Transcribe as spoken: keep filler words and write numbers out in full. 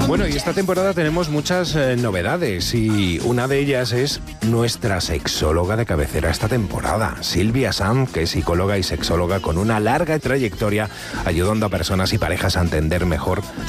Bueno, y esta temporada tenemos muchas eh, novedades y una de ellas es nuestra sexóloga de cabecera esta temporada, Silvia Sanz, que es psicóloga y sexóloga con una larga trayectoria ayudando a personas y parejas a entender mejor